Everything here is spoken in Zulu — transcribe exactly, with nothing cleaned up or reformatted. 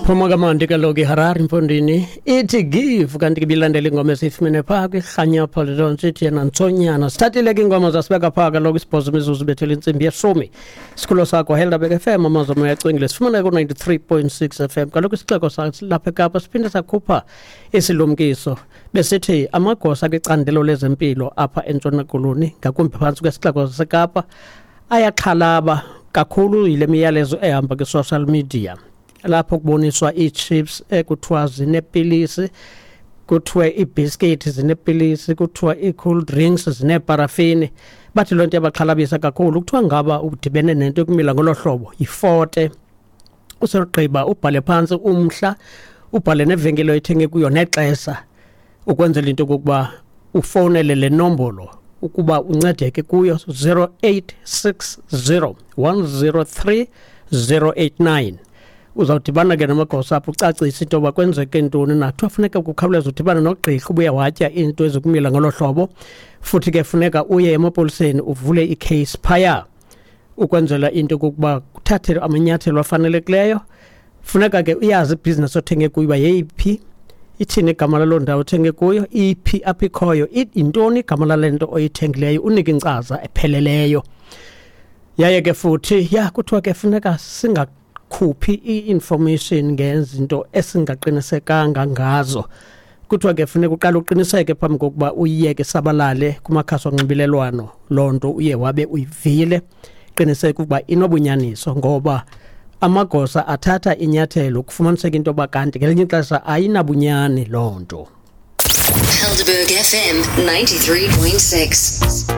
Phuma kamandi kaloku iHarari Mfondini ithi give kanti bilandela ingoma esifumene phaa kwiRhanya Polydon sithi yena Ntsonyana sithathile ke ingoma zasibeka phaa kaloku isibhozo imizuzu bethele intsimbi yeshumi isikhulo sakho Helderberg F M amazwi ayacingile sifumana ku ninety-three point six F M kaloku isixeko salapha eKapa siphinde sakhupha isilumkiso besithi amagosa kwicandelo lezempilo apha eNtshona Koloni ngakumbi phantsi kwesixeko saseKapa ayaxhalaba kakhulu yile miyalezo ehamba kwi-social media lapho kuboniswa i-chips ekuthiwa zinepilisi kuthiwa i-biscuit zinepilisi kuthiwa i-cool drinks zineparafini bathi lonto yabaxhalabisa kakhulu kuthiwa ngaba udibene nento ekumila ngolo hlobo yifote usogqiba ubhale phansi umhla ubhale nevenkile oyithenge kuyo nexesha ukwenzela into kokuba ufonele le nombolo ukuba uncedeke kuyo zero eight six zero one zero three zero eight nine. Uzawudibana ke namagosa apho ucacisa into yoba kwenzeke ntoni nakuthiwa funeka kukhawuleza udibane nogqirha ubuye watya into ezikumila ngolo hlobo futhi ke funeka uye emapoliseni uvule icase phaya ukwenzela into kokuba kuthathe amanyathelo afanelekileyo. Funeka ke uyazi ibhizinesi othenge kuyo uba yeyiphi, ithini igama laloo ndawo othenge kuyo, iphi apho ikhoyo, yintoni igama lale nto oyithengileyo, unike inkcaza epheleleyo. Yaye ke futhi ya kuthiwa ke funeka singa khuphi i-information ngezinto esingaqinisekanga ngazo. Kuthiwa ke funeka uqala uqiniseke phambi kokuba uyiyeke sabalale kumakhasi onxibelelwano loo nto uye wabe uyivile, qiniseka ukuba inobunyaniso ngoba amagosa athatha inyathelo kufumaniseka into yoba kanti ngelinye ixesha ayinabunyani loo nto. Helderberg F M ninety-three point six.